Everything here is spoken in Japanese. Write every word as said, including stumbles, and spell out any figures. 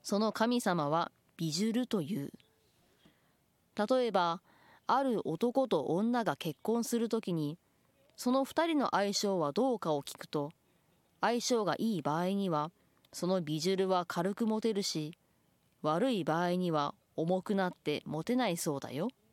その神様はビジュルという。例えば、ある男と女が結婚するときに、その二人の相性はどうかを聞くと、相性がいい場合には、そのビジュルは軽く持てるし、悪い場合には重くなって持てないそうだよ。